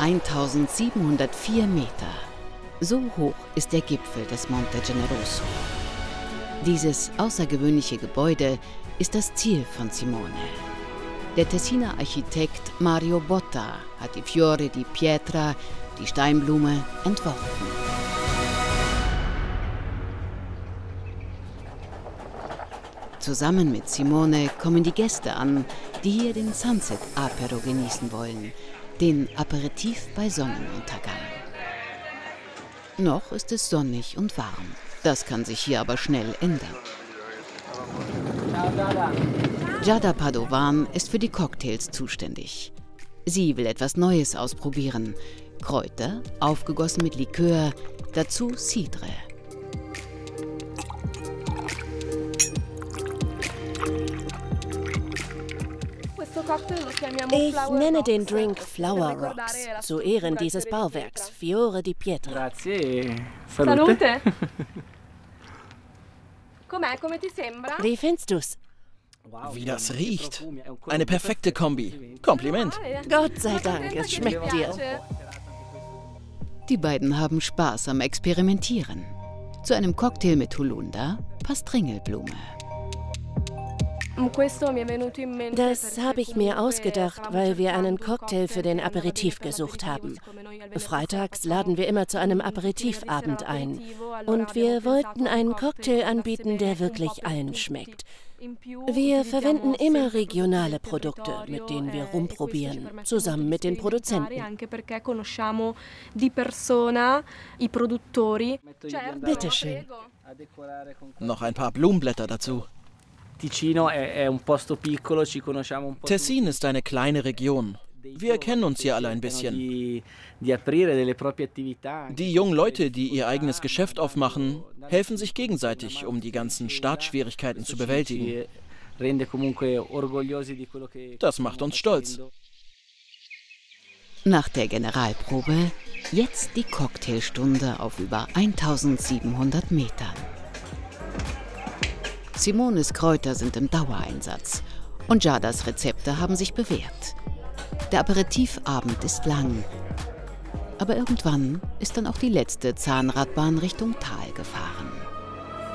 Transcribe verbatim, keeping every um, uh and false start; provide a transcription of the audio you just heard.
eintausendsiebenhundertvier Meter. So hoch ist der Gipfel des Monte Generoso. Dieses außergewöhnliche Gebäude ist das Ziel von Simone. Der Tessiner Architekt Mario Botta hat die Fiore di Pietra, die Steinblume, entworfen. Zusammen mit Simone kommen die Gäste an, die hier den Sunset Apero genießen wollen, den Aperitif bei Sonnenuntergang. Noch ist es sonnig und warm. Das kann sich hier aber schnell ändern. Giada Padovan ist für die Cocktails zuständig. Sie will etwas Neues ausprobieren. Kräuter, aufgegossen mit Likör, dazu Cidre. Ich nenne den Drink Flower Rocks, zu Ehren dieses Bauwerks, Fiore di Pietra. Salute. Wie findest du's? Wie das riecht. Eine perfekte Kombi. Kompliment. Gott sei Dank, es schmeckt dir. Die beiden haben Spaß am Experimentieren. Zu einem Cocktail mit Holunder passt Ringelblume. Das habe ich mir ausgedacht, weil wir einen Cocktail für den Aperitif gesucht haben. Freitags laden wir immer zu einem Aperitivabend ein. Und wir wollten einen Cocktail anbieten, der wirklich allen schmeckt. Wir verwenden immer regionale Produkte, mit denen wir rumprobieren, zusammen mit den Produzenten. Bitte schön. Noch ein paar Blumenblätter dazu. Tessin ist eine kleine Region. Wir kennen uns hier alle ein bisschen. Die jungen Leute, die ihr eigenes Geschäft aufmachen, helfen sich gegenseitig, um die ganzen Startschwierigkeiten zu bewältigen. Das macht uns stolz. Nach der Generalprobe jetzt die Cocktailstunde auf über eintausendsiebenhundert Metern. Simones Kräuter sind im Dauereinsatz und Giadas Rezepte haben sich bewährt. Der Aperitivabend ist lang, aber irgendwann ist dann auch die letzte Zahnradbahn Richtung Tal gefahren.